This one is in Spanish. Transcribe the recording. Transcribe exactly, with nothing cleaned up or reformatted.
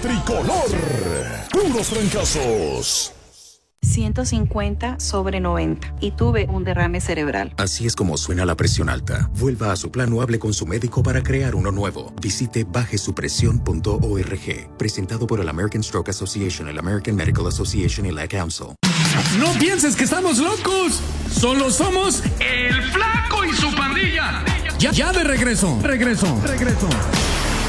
tricolor. Puros fracasos. ciento cincuenta sobre noventa y tuve un derrame cerebral. Así es como suena la presión alta. Vuelva a su plan o hable con su médico para crear uno nuevo. Visite baje su presión punto org. Presentado por el American Stroke Association, el American Medical Association y la Council. No pienses que estamos locos. Solo somos el Flaco y su pandilla. Ya, ya de regreso. Regreso. Regreso.